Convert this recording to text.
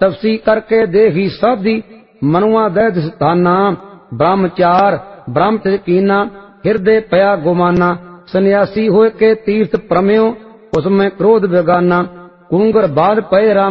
तपसी करके देखी साधी, मनुआ दैत स्थाना। ब्रह्मचार ब्रह्म तिज कीना, हृदय पया गुमाना। सन्यासी होए के तीर्थ प्रमेयो, उसमें क्रोध बेगाना। कुंगर बाद पय राम